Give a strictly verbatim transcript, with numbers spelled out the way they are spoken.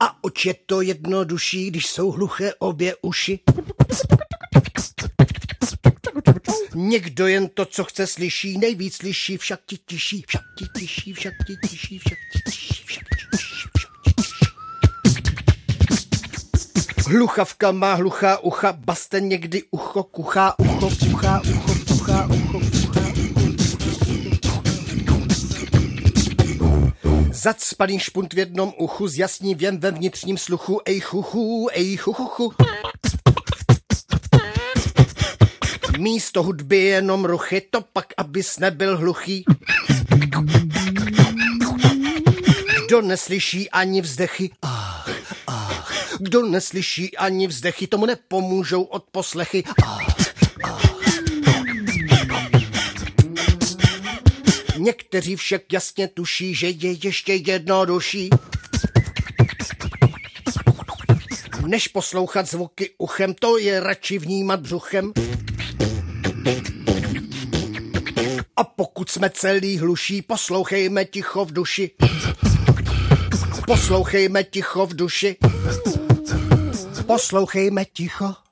A oč je to jednodušší, když jsou hluché obě uši? Někdo jen to, co chce, slyší, nejvíc slyší, však ti tiší, však ti tiší, však ti tiší, však ti tiší, však ti tiší, však ti tiší. Hluchavka má hluchá ucha, baste někdy ucho, kuchá ucho, kuchá ucho, kuchá ucho, kuchá ucho. Zacpaný špunt v jednom uchu, zjasní věm ve vnitřním sluchu, ej chuchu, ej chuchuchu. Místo hudby jenom ruchy, to pak, abys nebyl hluchý. Kdo neslyší ani vzdechy, ach, ach. Kdo neslyší ani vzdechy, tomu nepomůžou odposlechy, ach, ach. Někteří však jasně tuší, že je ještě jednodušší, než poslouchat zvuky uchem, to je radši vnímat břuchem. A pokud jsme celý hluší, poslouchejme ticho v duši. Poslouchejme ticho v duši. Poslouchejme ticho